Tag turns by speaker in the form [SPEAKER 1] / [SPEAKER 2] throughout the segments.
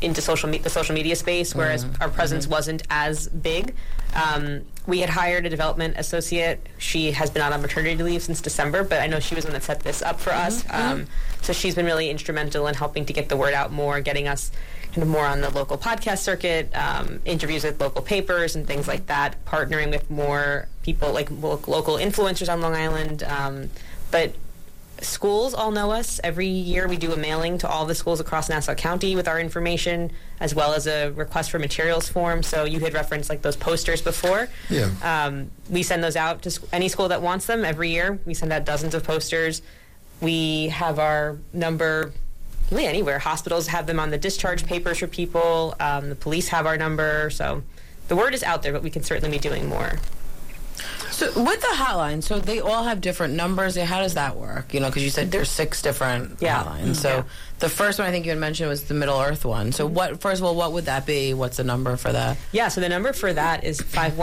[SPEAKER 1] into the social media space, whereas our presence wasn't as big. We had hired a development associate. She has been out on maternity leave since December, but I know she was the one that set this up for us. So she's been really instrumental in helping to get the word out more, getting us kind of more on the local podcast circuit, interviews with local papers and things like that, partnering with more people, like local influencers on Long Island. But schools all know us. Every year we do a mailing to all the schools across Nassau County with our information, as well as a request for materials form. So you had referenced like those posters before.
[SPEAKER 2] Yeah.
[SPEAKER 1] We send those out to any school that wants them every year. We send out dozens of posters. We have our number really anywhere. Hospitals have them on the discharge papers for people. The police have our number. So the word is out there, but we can certainly be doing more.
[SPEAKER 3] So with the hotline, so they all have different numbers. How does that work? You know, because you said there's 6 different hotlines. So the first one I think you had mentioned was the Middle Earth one. So first of all, what would that be? What's the number for that?
[SPEAKER 1] Yeah, so the number for that is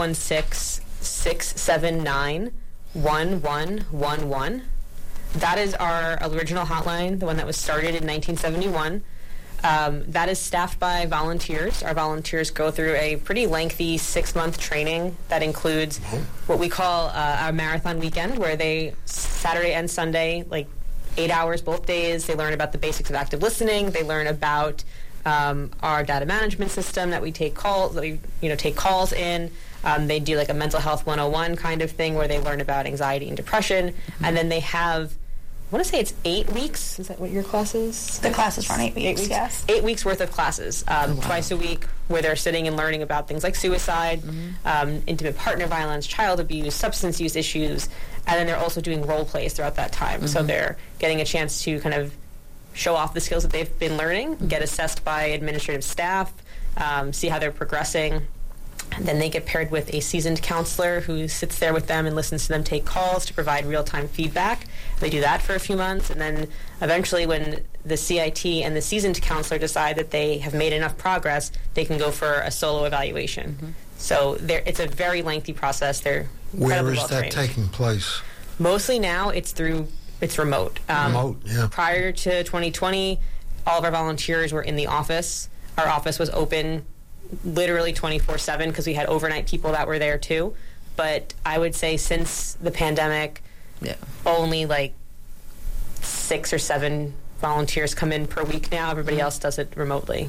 [SPEAKER 1] 516-679-1111. That is our original hotline, the one that was started in 1971. That is staffed by volunteers. Our volunteers go through a pretty lengthy 6-month training that includes what we call our marathon weekend, where they, Saturday and Sunday, like 8 hours both days, they learn about the basics of active listening. They learn about our data management system that we take calls, take calls in. They do like a mental health 101 kind of thing where they learn about anxiety and depression. And then they have, I want to say it's 8 weeks. Is that what your class is?
[SPEAKER 4] The classes run 8 weeks,
[SPEAKER 1] 8 weeks?
[SPEAKER 4] Yes.
[SPEAKER 1] 8 weeks worth of classes, twice a week, where they're sitting and learning about things like suicide, intimate partner violence, child abuse, substance use issues, and then they're also doing role plays throughout that time. So they're getting a chance to kind of show off the skills that they've been learning, get assessed by administrative staff, see how they're progressing. And then they get paired with a seasoned counselor who sits there with them and listens to them take calls to provide real-time feedback. They do that for a few months, and then eventually when the CIT and the seasoned counselor decide that they have made enough progress, they can go for a solo evaluation. So it's a very lengthy process. They're
[SPEAKER 2] Where is
[SPEAKER 1] well-trained.
[SPEAKER 2] that taking place?
[SPEAKER 1] Mostly now it's remote.
[SPEAKER 2] Remote, yeah.
[SPEAKER 1] Prior to 2020, all of our volunteers were in the office. Our office was open literally 24/7 because we had overnight people that were there too. But I would say since the pandemic, only like 6 or 7 volunteers come in per week now. Everybody else does it remotely.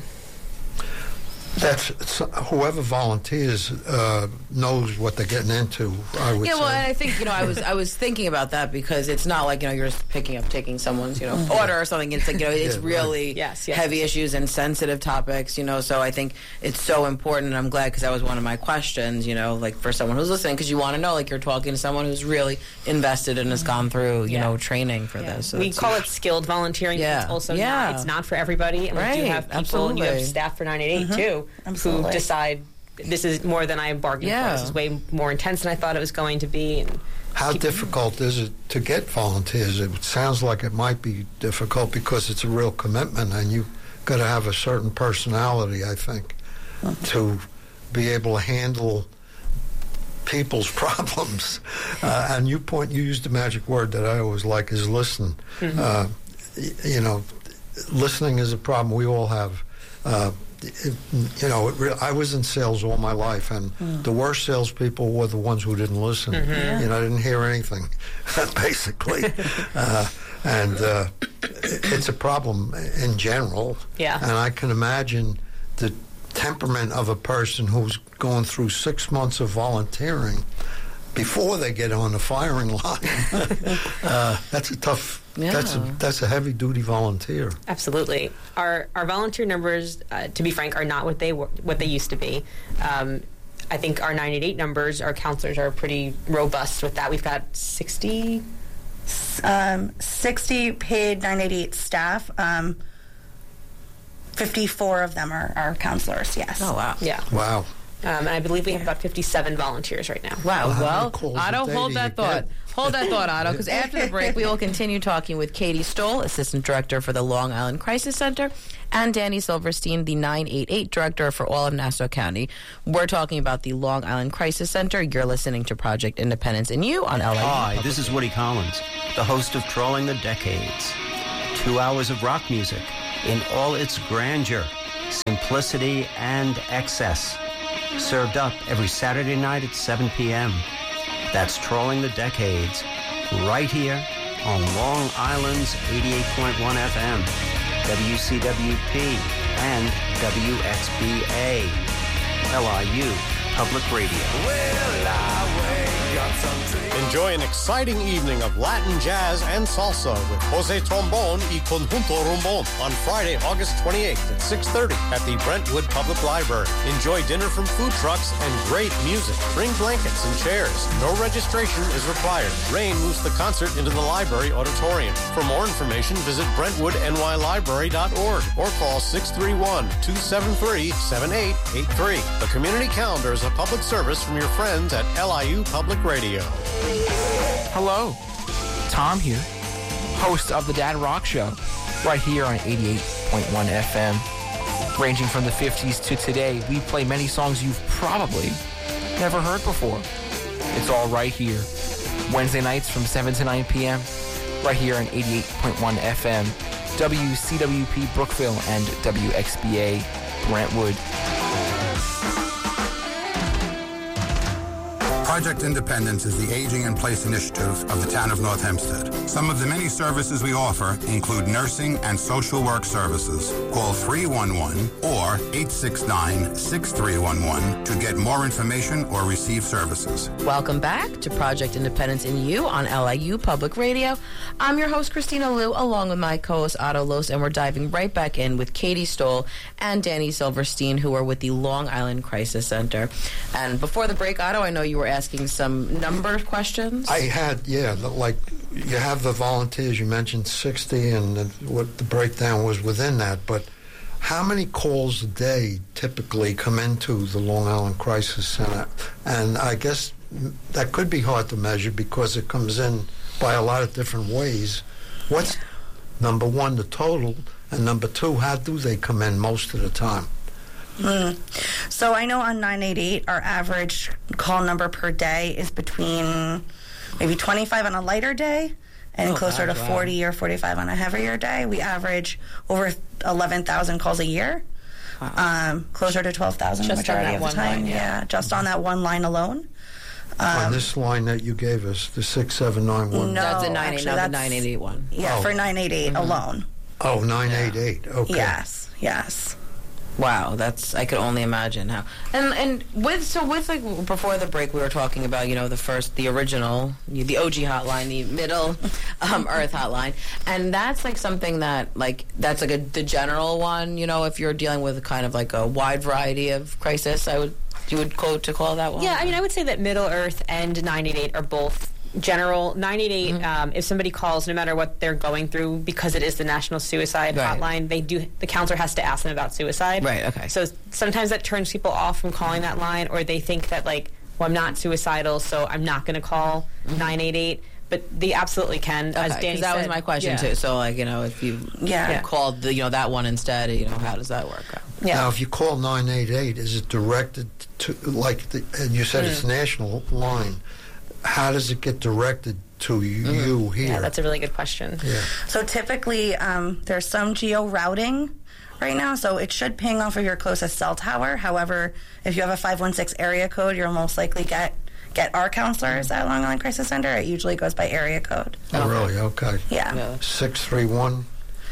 [SPEAKER 2] That's whoever volunteers knows what they're getting into. I would say.
[SPEAKER 3] Well, and I think I was thinking about that because it's not like you're just taking someone's order or something. It's like it's really heavy issues and sensitive topics. So I think it's so important, and I'm glad because that was one of my questions. Like for someone who's listening, because you want to know, like you're talking to someone who's really invested and has gone through training for this. So
[SPEAKER 1] we call it skilled volunteering. It's also it's not for everybody, and we do have people. And you have staff for 988 too.
[SPEAKER 4] Absolutely.
[SPEAKER 1] Who decide this is more than I bargained for. This is way more intense than I thought it was going to be. And
[SPEAKER 2] how difficult is it to get volunteers? It sounds like it might be difficult because it's a real commitment, and you've got to have a certain personality, I think, to be able to handle people's problems. And you used the magic word that I always like is listen. Listening is a problem we all have. I was in sales all my life, and the worst salespeople were the ones who didn't listen. I didn't hear anything, basically. And it's a problem in general. And I can imagine the temperament of a person who's going through 6 months of volunteering before they get on the firing line. That's a tough. That's a heavy duty volunteer.
[SPEAKER 1] Absolutely. Our volunteer numbers, to be frank, are not what they used to be. I think our 988 numbers, our counselors are pretty robust with that. We've got 60
[SPEAKER 4] paid 988 staff. 54 of them are counselors. Yes.
[SPEAKER 3] Oh wow.
[SPEAKER 1] Yeah.
[SPEAKER 2] Wow.
[SPEAKER 1] And I believe we have about 57 volunteers right now.
[SPEAKER 3] Wow. Well, Otto, hold that thought. Hold that thought, Otto, because after the break, we will continue talking with Katie Stoll, Assistant Director for the Long Island Crisis Center, and Danny Silverstein, the 988 Director for all of Nassau County. We're talking about the Long Island Crisis Center. You're listening to Project Independence and You on LA.
[SPEAKER 5] Hi, this is Woody Collins, the host of Trawling the Decades. 2 hours of rock music in all its grandeur. simplicity, and excess. Served up every Saturday night at 7 p.m. That's Trolling the Decades, right here on Long Island's 88.1 FM, WCWP, and WXBA, LIU Public Radio.
[SPEAKER 6] Enjoy an exciting evening of Latin jazz and salsa with Jose Trombone y Conjunto Rumbón on Friday, August 28th at 6:30 at the Brentwood Public Library. Enjoy dinner from food trucks and great music. Bring blankets and chairs. No registration is required. Rain moves the concert into the library auditorium. For more information, visit BrentwoodNYLibrary.org or call 631-273-7883. The community calendar is a public service from your friends at LIU Public Radio.
[SPEAKER 7] Hello, Tom here, host of the Dad Rock Show, right here on 88.1 FM. Ranging from the 50s to today, we play many songs you've probably never heard before. It's all right here. Wednesday nights from 7 to 9 p.m., right here on 88.1 FM, WCWP Brookville and WXBA Brentwood.
[SPEAKER 8] Project Independence is the Aging in Place initiative of the town of North Hempstead. Some of the many services we offer include nursing and social work services. Call 311 or 869-6311 to get more information or receive services.
[SPEAKER 3] Welcome back to Project Independence in You on LIU Public Radio. I'm your host, Christina Liu, along with my co-host, Otto Los, and we're diving right back in with Katie Stoll and Danny Silverstein, who are with the Long Island Crisis Center. And before the break, Otto, I know you were asking some number questions.
[SPEAKER 2] I had, like you have the volunteers, you mentioned 60 and what the breakdown was within that, but how many calls a day typically come into the Long Island Crisis Center? And I guess that could be hard to measure because it comes in by a lot of different ways. What's, number one, the total, and number two, how do they come in most of the time?
[SPEAKER 4] So I know on 988, our average call number per day is between maybe 25 on a lighter day and closer to 40 or 45 on a heavier day. We average over 11,000 calls a year, closer to 12,000 the majority of the time.
[SPEAKER 1] Line, yeah,
[SPEAKER 4] just on that one line alone.
[SPEAKER 2] On this line that you gave us, the 6791.
[SPEAKER 4] No,
[SPEAKER 3] that's the
[SPEAKER 4] the
[SPEAKER 3] 988 one.
[SPEAKER 4] Yeah, for 988 alone.
[SPEAKER 2] Oh, 988. Okay.
[SPEAKER 4] Yes.
[SPEAKER 3] Wow, that's, I could only imagine how. And with like before the break we were talking about, the original, the OG hotline, the Middle Earth hotline, and that's like something that that's like the general one, if you're dealing with kind of like a wide variety of crisis, you would quote to call that one?
[SPEAKER 1] Yeah, I would say that Middle Earth and 988 are both general. 988, if somebody calls, no matter what they're going through, because it is the National Suicide Hotline, the counselor has to ask them about suicide.
[SPEAKER 3] Right, okay.
[SPEAKER 1] So sometimes that turns people off from calling that line, or they think that, I'm not suicidal, so I'm not going to call 988. But they absolutely can, as Danny said.
[SPEAKER 3] That was my question, too. So, if you called that one instead, how does that work out?
[SPEAKER 2] Yeah. Now, if you call 988, is it directed to, and you said it's national line, how does it get directed to you here?
[SPEAKER 1] Yeah, that's a really good question.
[SPEAKER 2] Yeah.
[SPEAKER 4] So typically, there's some geo-routing right now, so it should ping off of your closest cell tower. However, if you have a 516 area code, you'll most likely get our counselors at Long Island Crisis Center. It usually goes by area code.
[SPEAKER 2] Oh, really? Okay.
[SPEAKER 4] Yeah.
[SPEAKER 2] 631?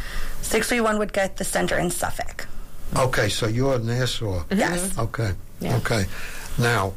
[SPEAKER 4] 631 would get the center in Suffolk.
[SPEAKER 2] Okay, so you're in Nassau.
[SPEAKER 4] Yes.
[SPEAKER 2] Okay.
[SPEAKER 1] Yeah.
[SPEAKER 2] Okay. Now,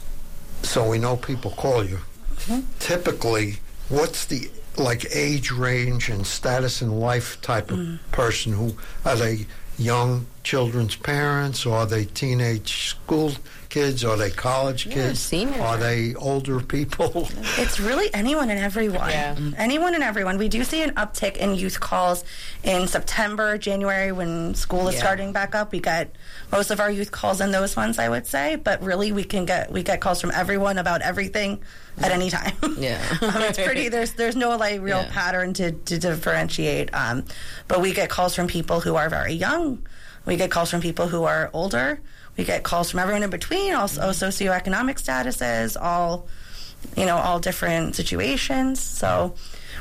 [SPEAKER 2] so we know people call you. Typically, what's the age range and status in life type of person? Who are they? Young children's parents? Or are they teenage school kids? Are they college kids?
[SPEAKER 3] Seniors.
[SPEAKER 2] Are they older people?
[SPEAKER 4] It's really anyone and everyone.
[SPEAKER 1] Yeah.
[SPEAKER 4] Anyone and everyone. We do see an uptick in youth calls in September, January, when school is starting back up. We get most of our youth calls in those months, I would say. But really, we get calls from everyone about everything at any time.
[SPEAKER 3] Yeah.
[SPEAKER 4] It's pretty. There's no real pattern to differentiate. But we get calls from people who are very young. We get calls from people who are older. We get calls from everyone in between, all socioeconomic statuses, all different situations. So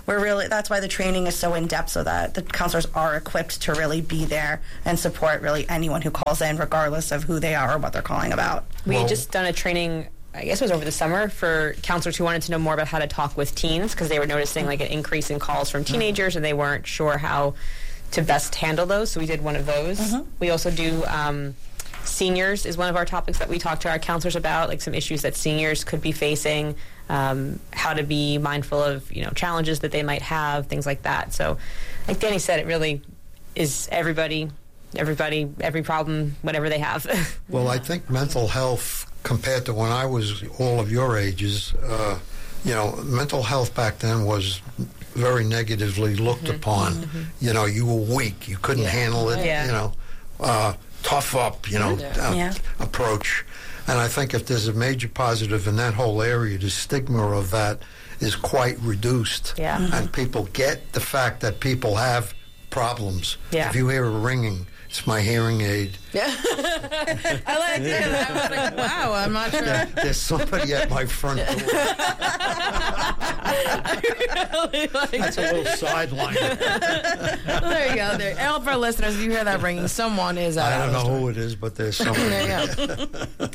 [SPEAKER 4] that's why the training is so in-depth, so that the counselors are equipped to really be there and support really anyone who calls in, regardless of who they are or what they're calling about.
[SPEAKER 1] We had just done a training, I guess it was over the summer, for counselors who wanted to know more about how to talk with teens, because they were noticing like an increase in calls from teenagers and they weren't sure how to best handle those, so we did one of those. We also do seniors is one of our topics that we talk to our counselors about, like some issues that seniors could be facing, how to be mindful of, challenges that they might have, things like that. So like Danny said, it really is every problem, whatever they have.
[SPEAKER 2] Well, I think mental health, compared to when I was all of your ages, mental health back then was very negatively looked upon. You were weak, you couldn't handle it, tough up, approach. And I think if there's a major positive in that whole area, the stigma of that is quite reduced. And people get the fact that people have problems. If you hear a ringing, it's my hearing aid.
[SPEAKER 3] I like to hear that. I was like, wow, I'm not sure.
[SPEAKER 2] There's somebody at my front door. That's a little sideline.
[SPEAKER 3] Well, there you go. And all of our listeners, if you hear that ringing, someone is out.
[SPEAKER 2] I don't know who it is, but there's someone.
[SPEAKER 3] There you go.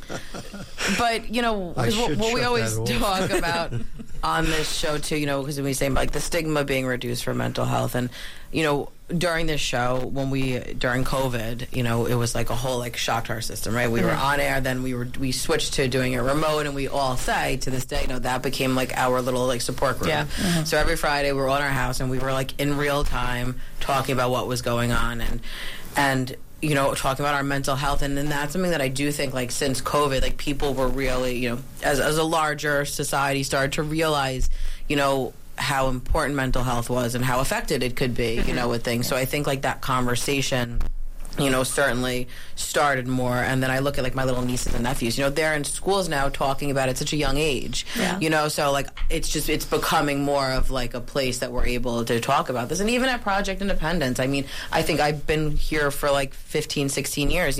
[SPEAKER 3] But, what we always talk about on this show, too, because we say, like, the stigma being reduced for mental health. And, during this show, during COVID, it was like a whole, like, shock to our system, right? We were on air, then we switched to doing it remote, and we all say, to this day, that became, like, our little, like, support group. So every Friday, we were on our house, and we were, like, in real time talking about what was going on, and talking about our mental health. And then that's something that I do think, like, since COVID, like, people were really, as a larger society started to realize, how important mental health was and how affected it could be, with things. So I think, like, that conversation, certainly started more. And then I look at, like, my little nieces and nephews, they're in schools now talking about it at such a young age, so, like, it's becoming more of, like, a place that we're able to talk about this. And even at Project Independence, I mean, I think I've been here for, like, 15, 16 years,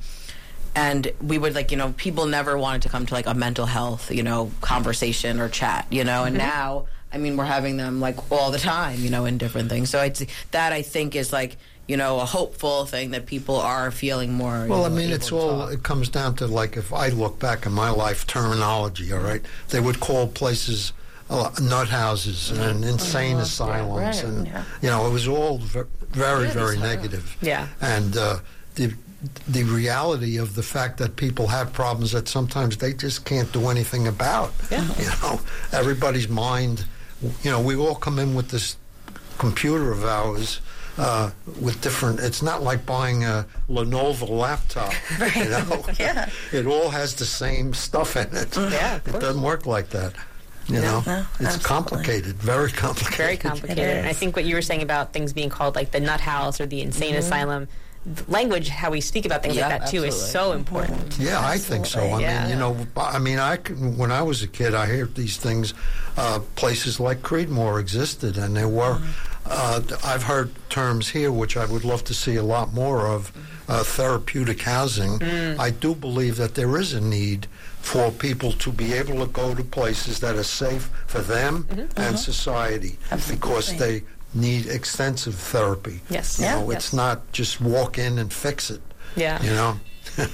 [SPEAKER 3] and we would, like, people never wanted to come to, like, a mental health, conversation or chat, and now, I mean, we're having them, like, all the time, in different things. So that, I think, is, like, a hopeful thing that people are feeling more.
[SPEAKER 2] Well, I mean, it comes down to, like, if I look back in my life, terminology, all right? They would call places nut houses and insane asylums. And, it was all very negative. And the reality of the fact that people have problems that sometimes they just can't do anything about. Everybody's mind, we all come in with this computer of ours with different, it's not like buying a Lenovo laptop, It all has the same stuff in it. It doesn't work like that. No, it's complicated, very complicated.
[SPEAKER 1] Very complicated. And I think what you were saying about things being called, like, the nut house or the insane asylum, language, how we see about things like that too, is so important.
[SPEAKER 2] Yeah, I think so. I mean, when I was a kid, I heard these things. Places like Creedmoor existed, and there were. I've heard terms here, which I would love to see a lot more of. Therapeutic housing. I do believe that there is a need for people to be able to go to places that are safe for them and society, because they need extensive therapy. It's not just walk in and fix it.
[SPEAKER 3] And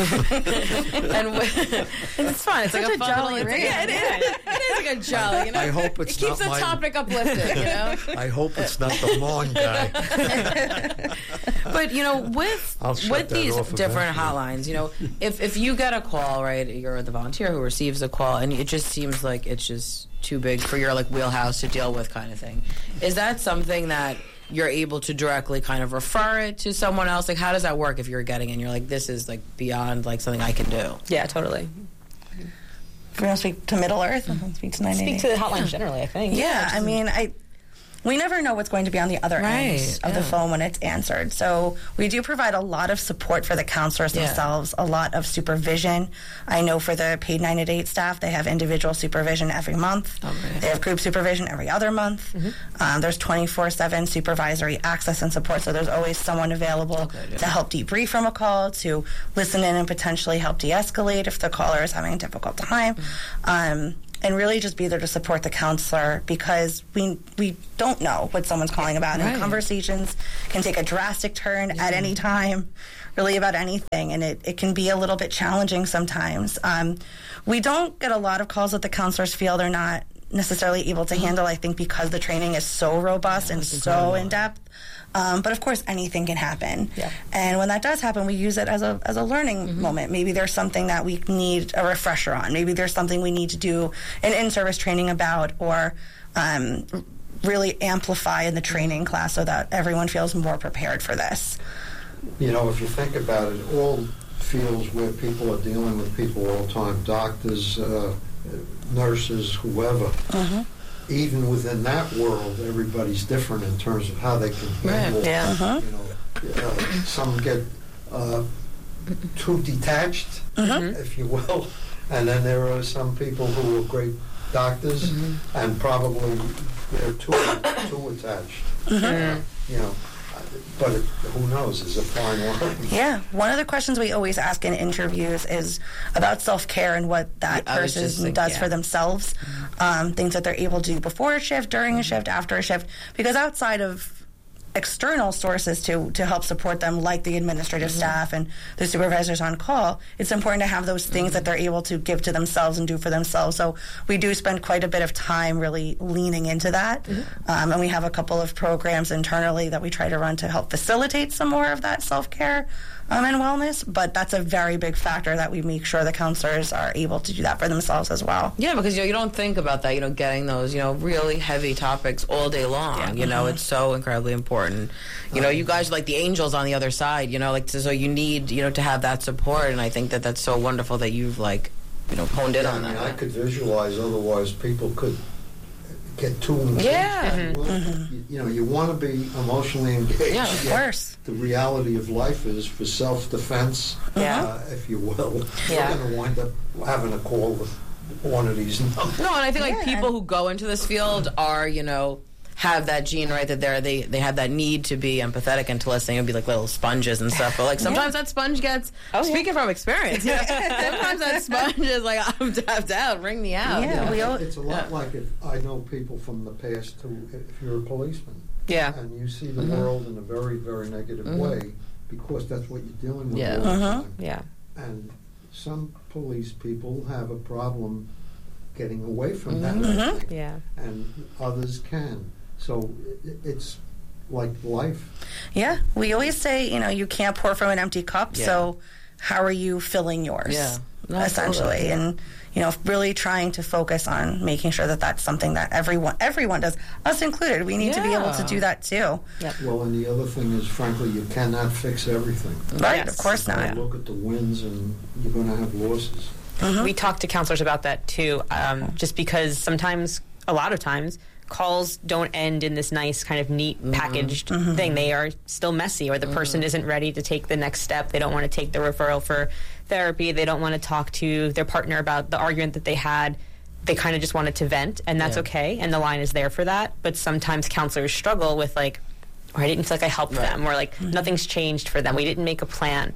[SPEAKER 3] it's fun. It's like a jolly ring. It is like a jolly.
[SPEAKER 2] I hope it
[SPEAKER 3] keeps the topic uplifted.
[SPEAKER 2] I hope it's not the lawn guy.
[SPEAKER 3] But with these different hotlines, if you get a call, right, you're the volunteer who receives a call, and it just seems like it's just too big for your, like, wheelhouse to deal with, kind of thing. Is that something that you're able to directly kind of refer it to someone else? Like, how does that work if you're getting in? You're like, this is, like, beyond, like, something I can do.
[SPEAKER 1] Yeah, totally.
[SPEAKER 4] If you want to speak to Middle Earth, speak to 988.
[SPEAKER 1] Speak to the hotline generally, I think.
[SPEAKER 4] Yeah, I mean, we never know what's going to be on the other end of the phone when it's answered. So we do provide a lot of support for the counselors themselves, a lot of supervision. I know for the paid 988 staff, they have individual supervision every month. They have group supervision every other month. There's 24/7 supervisory access and support, so there's always someone available to help debrief from a call, to listen in and potentially help de-escalate if the caller is having a difficult time. and really just be there to support the counselor, because we don't know what someone's calling about, and conversations can take a drastic turn at any time, really about anything, and it can be a little bit challenging sometimes. We don't get a lot of calls that the counselors feel they're not necessarily able to handle, I think because the training is so robust and so in-depth. But of course, anything can happen. Yeah. And when that does happen, we use it as a learning moment. Maybe there's something that we need a refresher on. Maybe there's something we need to do an in-service training about, or really amplify in the training class so that everyone feels more prepared for this.
[SPEAKER 2] You know, if you think about it, all fields where people are dealing with people all the time, doctors, nurses, whoever, even within that world, everybody's different in terms of how they can handle. You know, some get too detached, if you will, and then there are some people who are great doctors, and probably they're too attached. You know. But who knows? It's a fine line.
[SPEAKER 4] Yeah. One of the questions we always ask in interviews is about self-care and what that person does for themselves. Things that they're able to do before a shift, during a shift, after a shift. Because outside of external sources to help support them, like the administrative staff and the supervisors on call, it's important to have those things that they're able to give to themselves and do for themselves. So we do spend quite a bit of time really leaning into that. And we have a couple of programs internally that we try to run to help facilitate some more of that self-care and wellness, but that's a very big factor that we make sure the counselors are able to do that for themselves as well.
[SPEAKER 3] Yeah, because you don't think about that, getting those, really heavy topics all day long. It's so incredibly important. You guys are like the angels on the other side, so you need, to have that support, and I think that that's so wonderful that you've, honed in on that.
[SPEAKER 2] I could visualize, otherwise people could get too engaged. You want to be emotionally engaged.
[SPEAKER 4] Yeah, of course.
[SPEAKER 2] The reality of life is, for self-defense, if you will, you're going to wind up having a call with one of these numbers.
[SPEAKER 3] No, and I think people who go into this field are, have that gene, right, that they have that need to be empathetic and to listen. It'll be like little sponges and stuff. But sometimes that sponge gets, speaking from experience, sometimes that sponge is like, I'm tapped out, ring me out.
[SPEAKER 2] Yeah, it's a lot like if I know people from the past who, if you're a policeman, and you see the world in a very, very negative way, because that's what you're dealing with all the time.
[SPEAKER 1] Yeah.
[SPEAKER 2] And some police people have a problem getting away from that, I think. And others can. So it's like life.
[SPEAKER 4] Yeah. We always say, you can't pour from an empty cup, so how are you filling yours? Essentially. And, really trying to focus on making sure that that's something that everyone does, us included. We need to be able to do that too.
[SPEAKER 2] Well, and the other thing is, frankly, you cannot fix everything.
[SPEAKER 4] Right, of course not.
[SPEAKER 2] Look at the wins, and you're going to have losses.
[SPEAKER 1] We talk to counselors about that too, just because a lot of times, calls don't end in this nice kind of neat packaged thing. They are still messy, or the person isn't ready to take the next step. They don't want to take the referral for therapy. They don't want to talk to their partner about the argument that they had. They kind of just wanted to vent, and that's okay, and the line is there for that. But sometimes counselors struggle with or I didn't feel like I helped them, or nothing's changed for them. We didn't make a plan.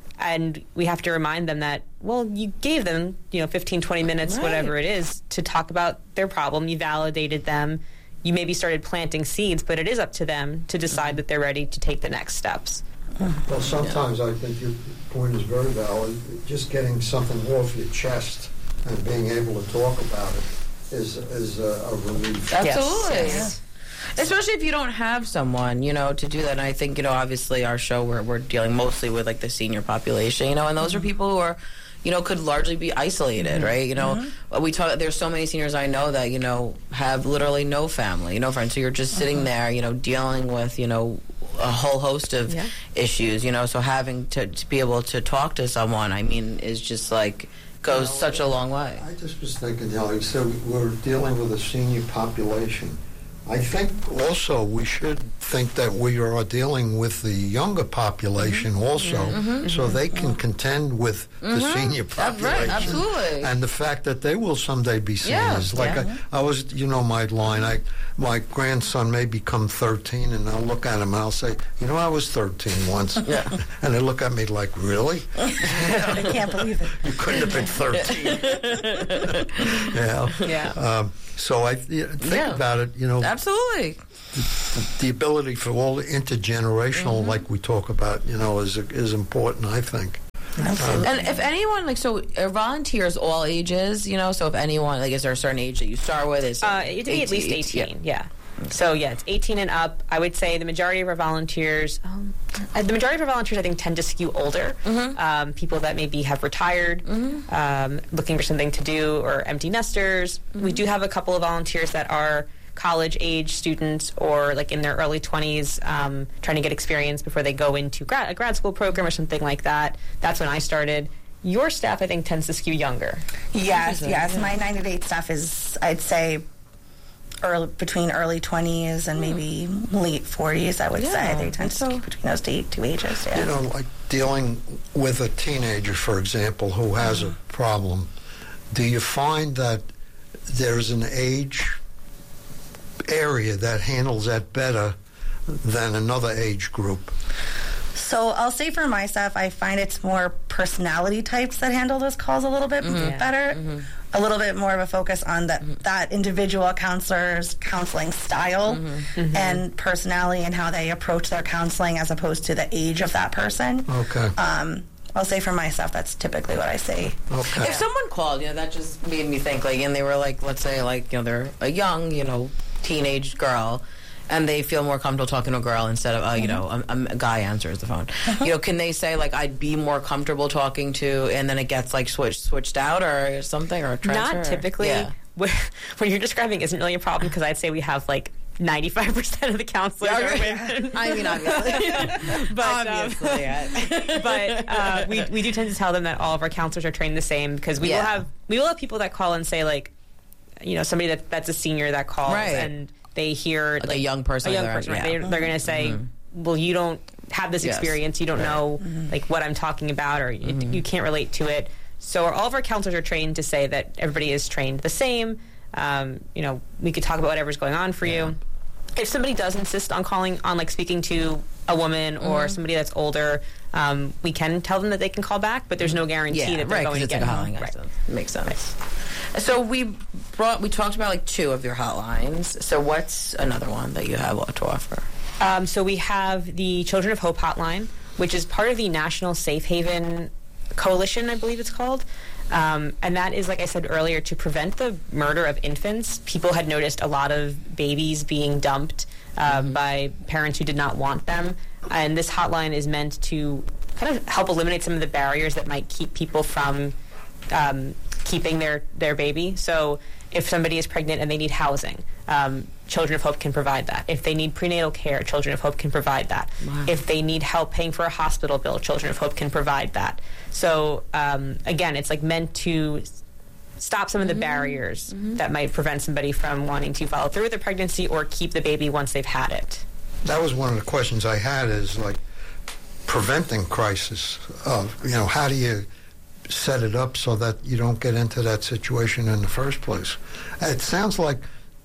[SPEAKER 1] And we have to remind them that, well, you gave them, 15, 20 minutes, whatever it is, to talk about their problem. You validated them. You maybe started planting seeds, but it is up to them to decide that they're ready to take the next steps.
[SPEAKER 2] Well, sometimes I think your point is very valid. Just getting something off your chest and being able to talk about it is a relief.
[SPEAKER 3] Absolutely. Yes. Especially if you don't have someone, to do that. And I think, obviously our show, we're dealing mostly with, the senior population, and those are people who are, could largely be isolated, right? We talk, there's so many seniors I know that, have literally no family, no friends. So you're just sitting there, dealing with, a whole host of issues, so having to be able to talk to someone, is just goes such a long way.
[SPEAKER 2] I just was thinking, you said we're dealing with a senior population. I think also we should think that we are dealing with the younger population also, so they can contend with the senior population.
[SPEAKER 3] Right, absolutely.
[SPEAKER 2] And the fact that they will someday be seniors. I was, my line, my grandson may become 13, and I'll look at him and I'll say, I was 13 once. And they look at me like, really?
[SPEAKER 4] I can't believe it.
[SPEAKER 2] You couldn't have been 13. So I think about it,
[SPEAKER 3] Absolutely.
[SPEAKER 2] The ability for all the intergenerational, like we talk about, is important, I think.
[SPEAKER 3] Absolutely. And if anyone, are volunteers all ages, so if anyone, is there a certain age that you start with?
[SPEAKER 1] It'd be at least 18, yeah. So, it's 18 and up. I would say the majority of our volunteers, I think, tend to skew older. People that maybe have retired, looking for something to do, or empty nesters. We do have a couple of volunteers that are college-age students or, in their early 20s, trying to get experience before they go into a grad school program or something like that. That's when I started. Your staff, I think, tends to skew younger.
[SPEAKER 4] Yes. My 9-8 staff is, I'd say, between early 20s and maybe late 40s, I would say. They tend to skew between those two ages. Yeah.
[SPEAKER 2] Like dealing with a teenager, for example, who has a problem, do you find that there's an age area that handles that better than another age group?
[SPEAKER 4] So I'll say for my staff, I find it's more personality types that handle those calls a little bit better. A little bit more of a focus on that individual counselor's counseling style and personality and how they approach their counseling as opposed to the age of that person.
[SPEAKER 2] Okay.
[SPEAKER 4] I'll say for myself, that's typically what I say.
[SPEAKER 2] Okay.
[SPEAKER 3] If someone called, that just made me think, and they were let's say, they're a young, teenage girl, and they feel more comfortable talking to a girl instead of, a guy answers the phone. Can they say, I'd be more comfortable talking to, and then it gets, switched out or something, or transfer?
[SPEAKER 1] Not typically.
[SPEAKER 3] Yeah.
[SPEAKER 1] What you're describing isn't really a problem, because I'd say we have, 95% of the counselors are women.
[SPEAKER 3] I mean, obviously.
[SPEAKER 1] But we do tend to tell them that all of our counselors are trained the same, because we will have people that call and say, somebody that's a senior that calls, and they hear
[SPEAKER 3] a young person.
[SPEAKER 1] Right? They're going to say, well, you don't have this experience, you don't know what I'm talking about, or you can't relate to it. So all of our counselors are trained to say that everybody is trained the same. We could talk about whatever's going on for you. If somebody does insist on calling, on speaking to a woman or somebody that's older, we can tell them that they can call back, but there's no guarantee that they're going to get
[SPEAKER 3] hotline. Right. Makes sense. Right. So we talked about 2 of your hotlines. So what's another one that you have to offer?
[SPEAKER 1] So we have the Children of Hope hotline, which is part of the National Safe Haven Coalition, I believe it's called. And that is, like I said earlier, to prevent the murder of infants. People had noticed a lot of babies being dumped by parents who did not want them. And this hotline is meant to kind of help eliminate some of the barriers that might keep people from keeping their baby. So if somebody is pregnant and they need housing, Children of Hope can provide that. If they need prenatal care, Children of Hope can provide that. Wow. If they need help paying for a hospital bill, Children of Hope can provide that. So again, it's meant to stop some of the barriers that might prevent somebody from wanting to follow through with their pregnancy or keep the baby once they've had it.
[SPEAKER 2] That was one of the questions I had, is preventing crisis. How do you set it up so that you don't get into that situation in the first place? It sounds like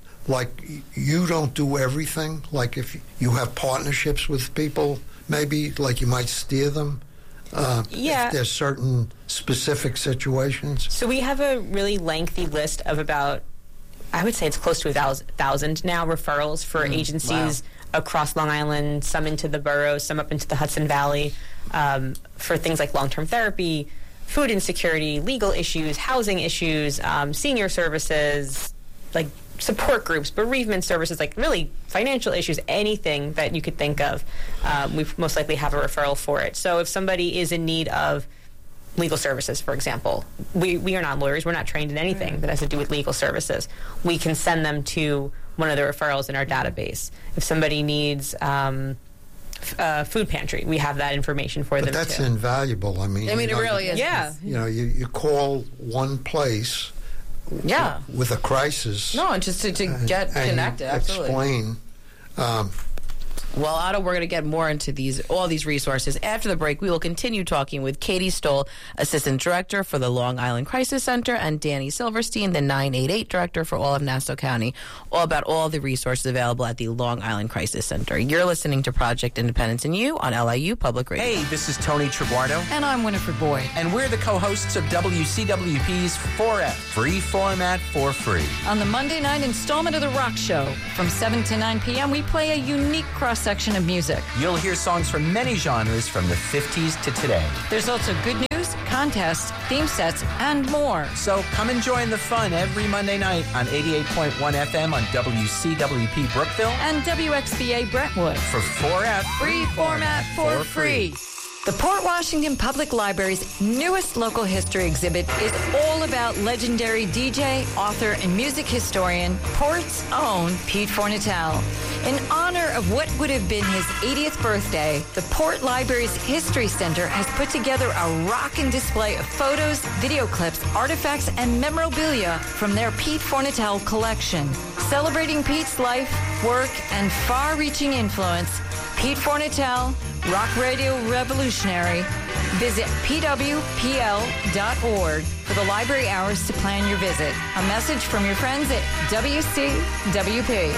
[SPEAKER 2] you don't do everything. If you have partnerships with people, maybe you might steer them. If there's certain specific situations.
[SPEAKER 1] So we have a really lengthy list of about, I would say it's close to 1,000 now, referrals for agencies across Long Island, some into the boroughs, some up into the Hudson Valley, for things like long-term therapy, food insecurity, legal issues, housing issues, senior services, support groups, bereavement services, really financial issues, anything that you could think of. We most likely have a referral for it. So if somebody is in need of legal services, for example, we are not lawyers. We're not trained in anything that has to do with legal services. We can send them to one of the referrals in our database. If somebody needs food pantry, we have that information for them,
[SPEAKER 2] that's
[SPEAKER 1] too.
[SPEAKER 2] invaluable. I mean,
[SPEAKER 3] it really is.
[SPEAKER 1] Yeah.
[SPEAKER 2] You call one place, with a crisis.
[SPEAKER 3] No, and just to get connected, absolutely.
[SPEAKER 2] Explain.
[SPEAKER 3] Well, Otto, we're going to get more into all these resources. After the break, we will continue talking with Katie Stoll, Assistant Director for the Long Island Crisis Center, and Danny Silverstein, the 988 Director for all of Nassau County, all about all the resources available at the Long Island Crisis Center. You're listening to Project Independence and You on LIU Public Radio.
[SPEAKER 7] Hey, this is Tony Treguardo.
[SPEAKER 9] And I'm Winifred Boyd.
[SPEAKER 7] And we're the co-hosts of WCWP's 4F, Free Format for Free.
[SPEAKER 9] On the Monday night installment of The Rock Show, from 7 to 9 p.m., we play a unique cross-section of music.
[SPEAKER 7] You'll hear songs from many genres from the 50s to today.
[SPEAKER 9] There's also good news, contests, theme sets, and more.
[SPEAKER 7] So come and join the fun every Monday night on 88.1 FM on WCWP Brookville
[SPEAKER 9] and WXBA Brentwood
[SPEAKER 7] for 4F,
[SPEAKER 9] Free Format for Free. The Port Washington Public Library's newest local history exhibit is all about legendary DJ, author, and music historian, Port's own Pete Fornatale. In honor of what would have been his 80th birthday, the Port Library's History Center has put together a rockin' display of photos, video clips, artifacts, and memorabilia from their Pete Fornatale collection. Celebrating Pete's life, work, and far-reaching influence, Pete Fornatale, rock radio revolutionary. Visit pwpl.org for the library hours to plan your visit. A message from your friends at WCWP.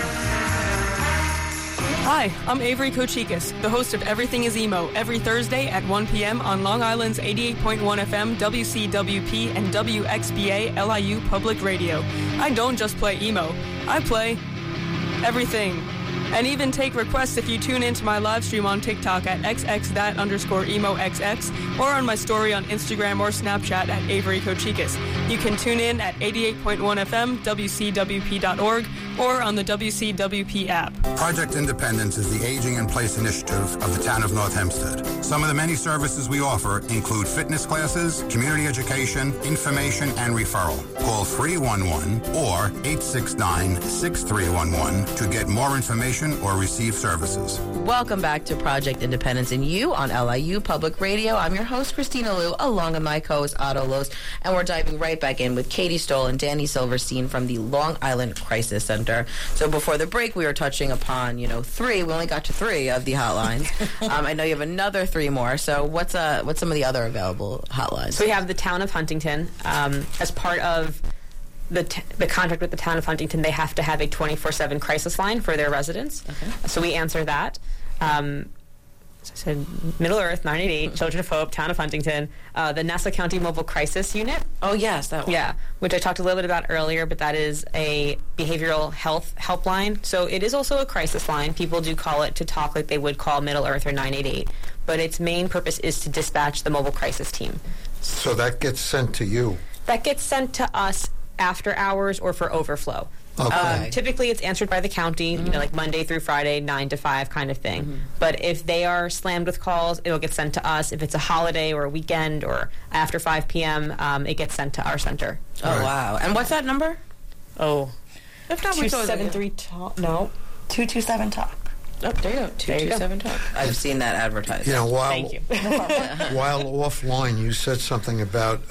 [SPEAKER 10] Hi, I'm Avery Kochikis, the host of Everything is Emo, every Thursday at 1 p.m. on Long Island's 88.1 FM, WCWP, and WXBA LIU Public Radio. I don't just play emo, I play everything. And even take requests if you tune into my live stream on TikTok at xx_emoxx or on my story on Instagram or Snapchat at Avery Kochikis. You can tune in at 88.1 FM, WCWP.org, or on the WCWP app.
[SPEAKER 8] Project Independence is the Aging in Place initiative of the town of North Hempstead. Some of the many services we offer include fitness classes, community education, information, and referral. Call 311 or 869-6311 to get more information or receive services.
[SPEAKER 3] Welcome back to Project Independence and You on LIU Public Radio. I'm your host, Christina Liu, along with my co-host, Otto Los, and we're diving right back in with Katie Stoll and Danny Silverstein from the Long Island Crisis Center. So before the break, we were touching upon, three. We only got to three of the hotlines. I know you have another three more. So what's some of the other available hotlines?
[SPEAKER 1] So we have the town of Huntington. As part of the contract with the town of Huntington, they have to have a 24/7 crisis line for their residents. Okay. So we answer that. So I said Middle Earth, 988, Children of Hope, Town of Huntington, the Nassau County Mobile Crisis Unit.
[SPEAKER 3] Oh, yes, that one.
[SPEAKER 1] Yeah, which I talked a little bit about earlier, but that is a behavioral health helpline. So it is also a crisis line. People do call it to talk like they would call Middle Earth or 988. But its main purpose is to dispatch the mobile crisis team.
[SPEAKER 2] So that gets sent to you?
[SPEAKER 1] That gets sent to us after hours or for overflow.
[SPEAKER 2] Okay.
[SPEAKER 1] Typically, it's answered by the county, like Monday through Friday, 9 to 5 kind of thing. Mm-hmm. But if they are slammed with calls, it'll get sent to us. If it's a holiday or a weekend or after 5 p.m., it gets sent to our center.
[SPEAKER 3] Oh, right. Wow. And what's that number?
[SPEAKER 1] Oh.
[SPEAKER 3] If not,
[SPEAKER 4] 273-TALK. No. 227-TALK.
[SPEAKER 3] Oh, there you go. 227-TALK. I've seen that advertised.
[SPEAKER 1] Thank you.
[SPEAKER 2] While offline, you said something about...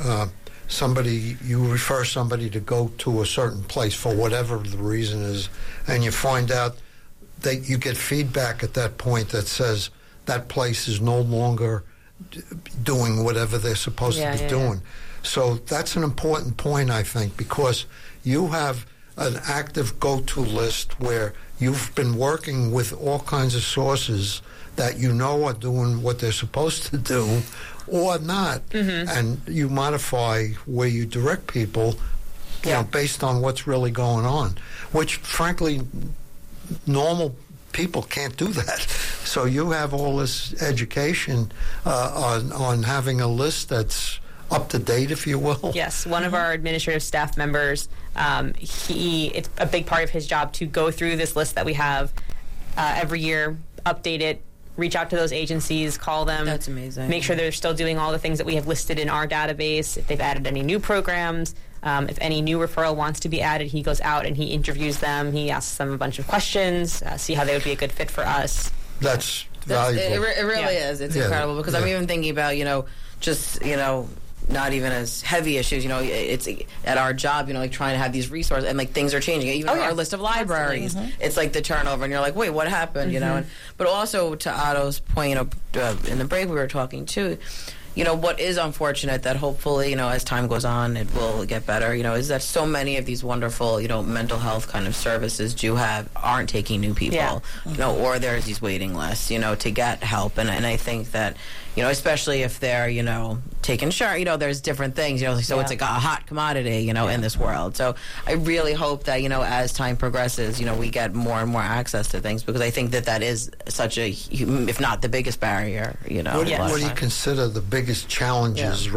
[SPEAKER 2] you refer somebody to go to a certain place for whatever the reason is, and you find out that you get feedback at that point that says that place is no longer doing whatever they're supposed to be doing. So that's an important point, I think, because you have an active go-to list where you've been working with all kinds of sources that you know are doing what they're supposed to do or not, and you modify where you direct people, based on what's really going on, which, frankly, normal people can't do that. So you have all this education on having a list that's up to date, if you will.
[SPEAKER 1] Yes, one of our administrative staff members, it's a big part of his job to go through this list that we have every year, update it, reach out to those agencies, call them.
[SPEAKER 3] That's amazing.
[SPEAKER 1] Make sure they're still doing all the things that we have listed in our database. If they've added any new programs, if any new referral wants to be added, he goes out and he interviews them. He asks them a bunch of questions, see how they would be a good fit for us.
[SPEAKER 2] That's valuable.
[SPEAKER 3] It really is. It's incredible because I'm even thinking about, not even as heavy issues. You know, it's at our job, you know, like trying to have these resources, and like things are changing. Even our list of libraries, it's like the turnover, and you're like, wait, what happened? You know, but also to Otto's point in the break we were talking too. You know, what is unfortunate that hopefully, you know, as time goes on, it will get better, you know, is that so many of these wonderful, you know, mental health kind of services aren't taking new people, you know, or there's these waiting lists, you know, to get help. And I think that, you know, especially if they're, you know, taking insurance, you know, there's different things, you know, so it's like a hot commodity, you know, in this world. So I really hope that, you know, as time progresses, you know, we get more and more access to things, because I think that is such a, if not the biggest barrier, you know.
[SPEAKER 2] What do you consider the biggest challenges